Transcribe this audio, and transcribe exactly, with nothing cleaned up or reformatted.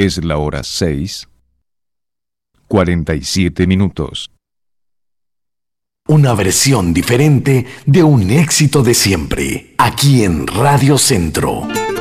Es la hora seis, cuarenta y siete minutos. Una versión diferente de un éxito de siempre, aquí en Radio Centro.